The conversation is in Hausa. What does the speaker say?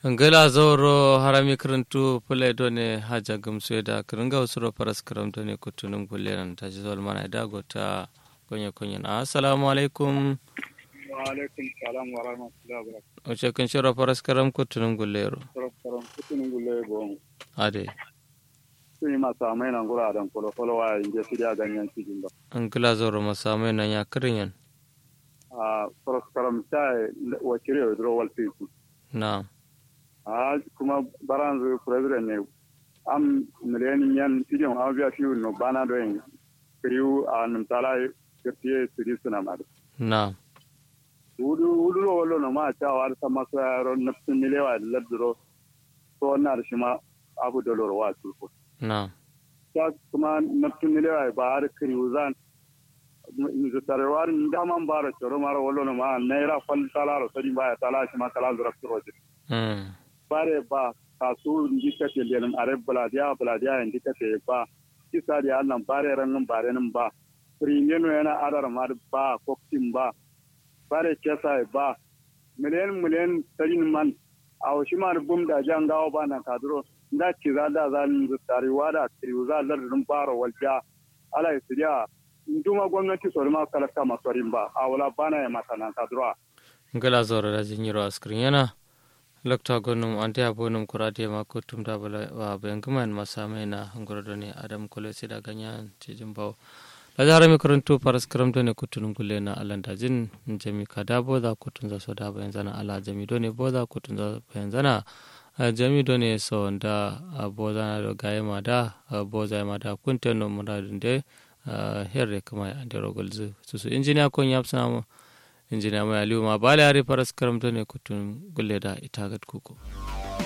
ngala zoro harami karantu pule done haja gumsu da kiranga usuro paras karam done kutunum guleran ta jizol mana da gota konye na assalamu alaikum wa alaikum salam wa rahmatullahi wa barakatuh o chekin shiro paras karam kutunum gulero kutunum gulero bon ade sai masa mai nan gura dan kolo wa inje sidia ganyan cikin ba ngala zoro masamai nan ya kirinyan paras karam sai wa kire dro wal fi na kuma baranzu president ne am mileni yan sidion avia fiu no bana do en kriu an tala kertie sidisuna mad na udu lo no ma ta war sama saro nafsu milewa ladro to na shima abu dolor wa tulko na ta kuma nafsu milewa ba har kriu zan ni tarwar ndaman bara choro mara wolo no ma naira fal tala ro sadi ba tala shima tala zura roje bare ba kasu ndikate lelam are baladiya ndikate ba kisa da Allah bare ranan bare nan ba ringeno yana adar mar ba koktin ba bare kesa ba miliyan tarin man a washi mar bum da jangawa ba nan kadro nda kiza da zan tariwa da triuza lardin fara walja ala isiya nduma gwamnati sorma kala kama sorin ba a wala bana ya mata nan kadro ngala zoro da jinyiro askrin yana lokta gonum ante abonum kurate ma kutum da bala wa benguman masamai na ngorodo ne adam kolesi da ganyan cijin bawo da jara mi karantu paras karamto ne kutunum gulle na alanda jin jami kada boda kutun za soda bayan zana ala jami done boda kutun za bayan zana jami done so da boda na do gaima da boza ma da kunten no muradin de herre kuma ande rogolzu su injiniya kon yapsa mu injiniya mai aliyu ma bala yare faras karamta ne kutun gulle da ita gad kuku